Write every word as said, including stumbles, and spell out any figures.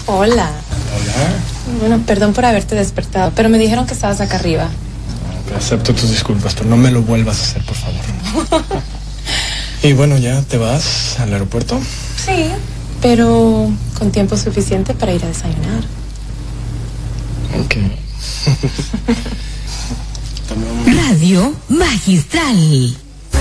Hola. Hola. Bueno, perdón por haberte despertado, pero me dijeron que estabas acá arriba. Okay, acepto tus disculpas, pero no me lo vuelvas a hacer, por favor. Y bueno, ¿ya te vas al aeropuerto? Sí, pero con tiempo suficiente para ir a desayunar. Ok. Radio Magistral.